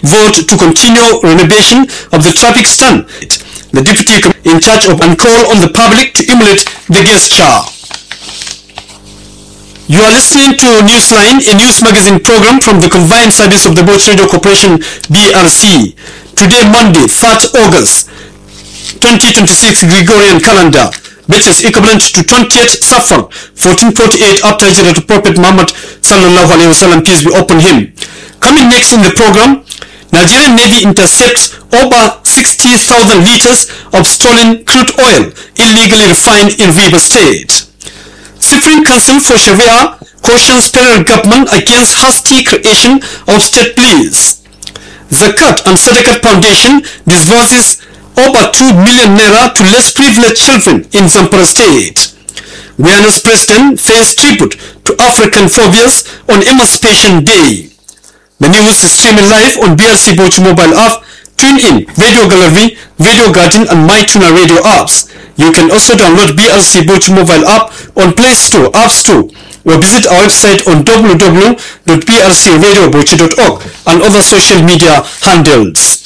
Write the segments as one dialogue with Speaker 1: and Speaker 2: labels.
Speaker 1: vote to continue renovation of the traffic stand. The deputy in charge of and call on the public to emulate the gesture. You are listening to Newsline, a news magazine program from the Combined Service of the Bauchi Radio Corporation BRC. Today, Monday, 3rd August 2026 Gregorian calendar, which is equivalent to 20th Safar 1448 after Hijrah to Prophet Muhammad sallallahu alaihi wasallam, peace be upon him. Coming next in the program, Nigerian Navy intercepts over 60,000 liters of stolen crude oil illegally refined in Rivers State. Supreme Council for Sharia cautions federal government against hasty creation of state police. Zakat and Sadaqat Foundation disburses over 2 million naira to less privileged children in Zamfara State. Guyana's president pays tribute to African phobias on Emancipation Day. The news is streaming live on BRC Bauchi mobile app, TuneIn, Radio Gallery, Radio Garden and MyTuner radio apps. You can also download BRC Bauchi mobile app on Play Store, App Store, or visit our website on www.brcradiobauchi.org and other social media handles.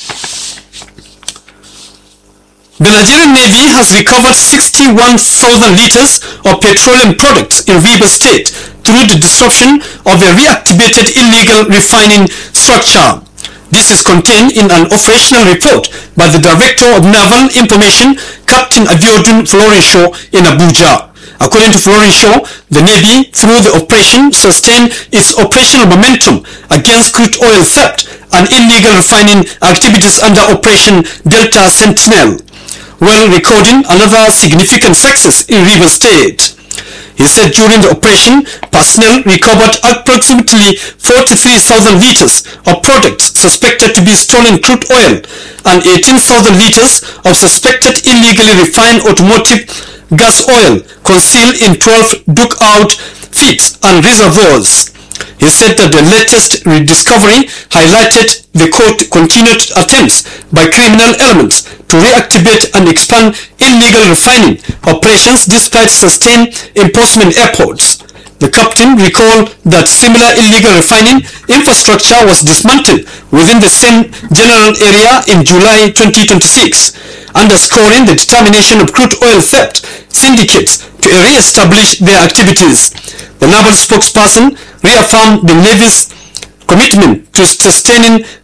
Speaker 1: The Nigerian Navy has recovered 61,000 liters of petroleum products in Rivers State through the disruption of a reactivated illegal refining structure. This is contained in an operational report by the Director of Naval Information, Captain Abiodun Florenshaw in Abuja. According to Florenshaw, the Navy, through the operation, sustained its operational momentum against crude oil theft and illegal refining activities under Operation Delta Sentinel, while recording another significant success in Rivers State. He said during the operation, personnel recovered approximately 43,000 liters of products suspected to be stolen crude oil and 18,000 liters of suspected illegally refined automotive gas oil concealed in 12 dug-out pits and reservoirs. He said that the latest rediscovery highlighted the continued attempts by criminal elements to reactivate and expand illegal refining operations despite sustained enforcement efforts. The captain recalled that similar illegal refining infrastructure was dismantled within the same general area in July 2026, underscoring the determination of crude oil theft syndicates to re-establish their activities. The naval spokesperson reaffirmed the Navy's commitment to sustaining